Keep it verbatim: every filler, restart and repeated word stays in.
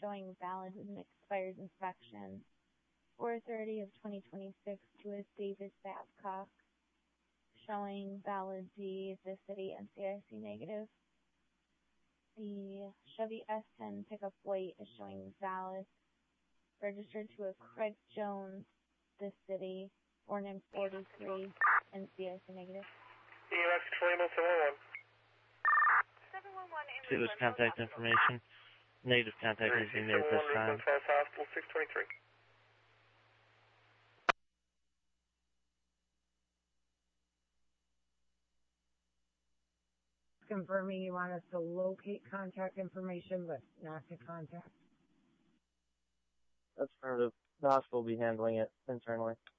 showing valid with an expired inspection. four thirty of twenty twenty-six to a Davis Babcock, showing valid D, the city N C I C negative. The Chevy S ten pickup white is showing valid, registered to a Craig Jones, the city, born in forty-three, N C I C negative. E M S control seven one one. See this contact information. Negative contact is being made at this time. Hospital six twenty-three. Confirming you want us to locate contact information, but not to contact. That's affirmative. The hospital will be handling it internally.